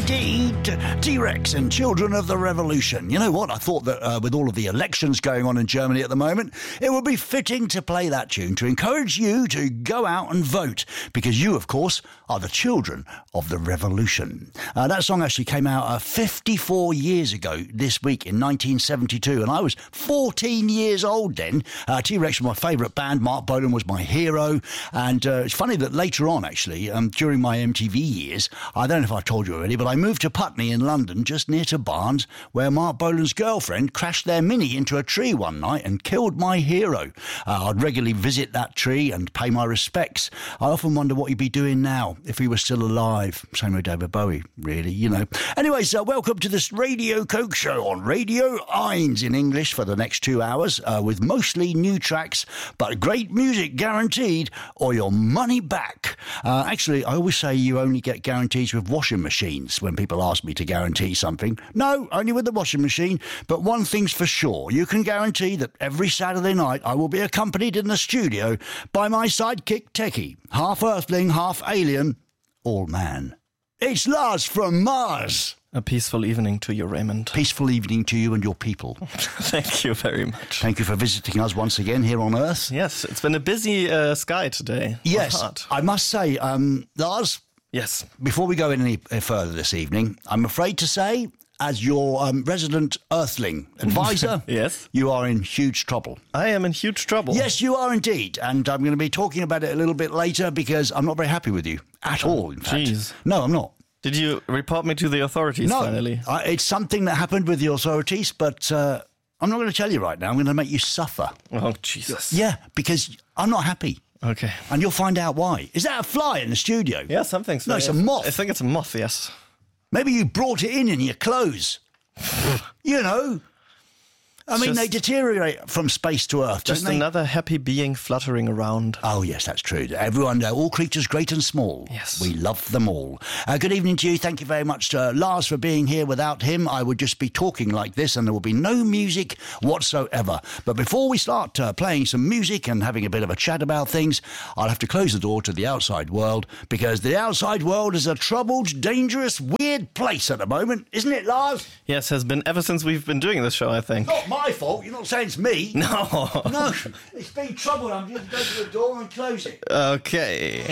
indeed. T-Rex and Children of the Revolution. You know what? I thought that with all of the elections going on in Germany at the moment, it would be fitting to play that tune to encourage you to go out and vote, because you, of course, are the children of the revolution. That song actually came out 54 years ago this week in 1972, and I was 14 years old then. T-Rex was my favourite band. Mark Bolan was my hero, and it's funny that later on, actually, during my MTV years, I don't know if I told you already, but I moved to Putney in London, just near to Barnes, where Mark Bolan's girlfriend crashed their Mini into a tree one night and killed my hero. I'd regularly visit that tree and pay my respects. I often wonder what he'd be doing now if he was still alive. Same with David Bowie, really, you know. Anyways, welcome to this Radio Coke show on Radio Eins in English for the next 2 hours, with mostly new tracks, but great music guaranteed, or your money back. Actually, I always say you only get guarantees with washing machines when people ask me to guarantee something. No, only with the washing machine. But one thing's for sure, you can guarantee that every Saturday night I will be accompanied in the studio by my sidekick Techie, half Earthling, half alien, all man. It's Lars from Mars. A peaceful evening to you, Raymond. Peaceful evening to you and your people. Thank you very much. Thank you for visiting us once again here on Earth. Yes, it's been a busy sky today. Yes, I must say, Lars. Yes. Before we go any further this evening, I'm afraid to say, as your resident Earthling advisor, yes, you are in huge trouble. I am in huge trouble. Yes, you are indeed. And I'm going to be talking about it a little bit later because I'm not very happy with you at all, in fact. Jeez. No, I'm not. Did you report me to the authorities finally? No, it's something that happened with the authorities, but I'm not going to tell you right now. I'm going to make you suffer. Oh, Jesus. Yeah, because I'm not happy. Okay. And you'll find out why. Is that a fly in the studio? Yeah, something. No, it's a moth. I think it's a moth, yes. Maybe you brought it in your clothes. You know. I mean, they deteriorate from space to Earth, don't Just they? another happy being fluttering around. Oh, yes, that's true. Everyone, all creatures great and small. Yes. We love them all. Good evening to you. Thank you very much to Lars for being here. Without him, I would just be talking like this and there will be no music whatsoever. But before we start playing some music and having a bit of a chat about things, I'll have to close the door to the outside world, because the outside world is a troubled, dangerous, weird place at the moment. Isn't it, Lars? Yes, has been ever since we've been doing this show, I think. Not my fault. You're not saying it's me. No. No, it's been troubled. I'm just going to go to the door and close it. Okay.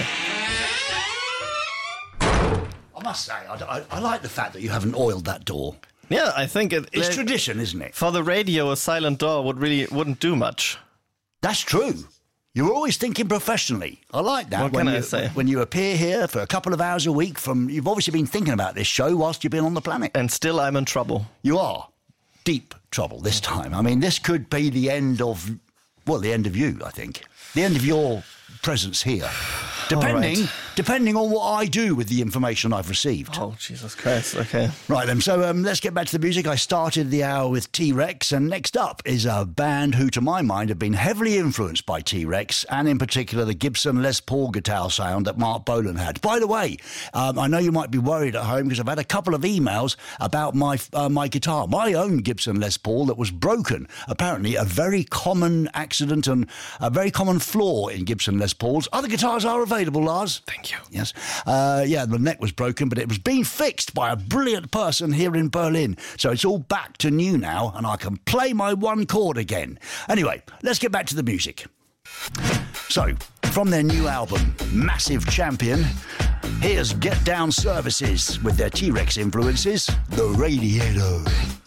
I must say, I like the fact that you haven't oiled that door. Yeah, I think It's tradition, isn't it? For the radio, a silent door wouldn't do much. That's true. You're always thinking professionally. I like that. What can I say? When you appear here for a couple of hours a week, you've obviously been thinking about this show whilst you've been on the planet. And still I'm in trouble. You are. Deep trouble this time. I mean, this could be the end of you, I think. The end of your presence here. Depending on what I do with the information I've received. Oh, Jesus Christ, okay. Right then, so let's get back to the music. I started the hour with T-Rex, and next up is a band who, to my mind, have been heavily influenced by T-Rex, and in particular the Gibson Les Paul guitar sound that Mark Bolan had. By the way, I know you might be worried at home because I've had a couple of emails about my guitar, my own Gibson Les Paul that was broken. Apparently a very common accident and a very common flaw in Gibson Les Pauls. Other guitars are available, Lars. Thank you. Yes. Yeah, the neck was broken, but it was being fixed by a brilliant person here in Berlin. So it's all back to new now, and I can play my one chord again. Anyway, let's get back to the music. So, from their new album, Massive Champion, here's Get Down Services with their T-Rex influences, The Radiator.